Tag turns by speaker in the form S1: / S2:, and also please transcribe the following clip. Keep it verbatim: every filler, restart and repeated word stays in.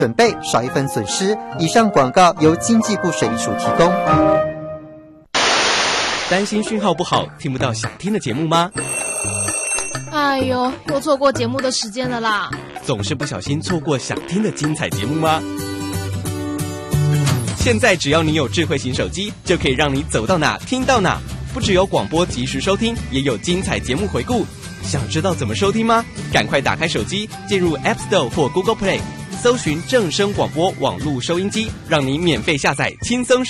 S1: 准备少一份损失。以上广告由经济部水利署提供。
S2: 担心讯号不好，听不到想听的节目吗？
S3: 哎呦，又错过节目的时间了啦！
S2: 总是不小心错过想听的精彩节目吗？现在只要你有智慧型手机，就可以让你走到哪听到哪。不只有广播及时收听，也有精彩节目回顾。想知道怎么收听吗？赶快打开手机，进入 App Store 或 Google Play， 搜寻正声广播网络收音机，让你免费下载，轻松收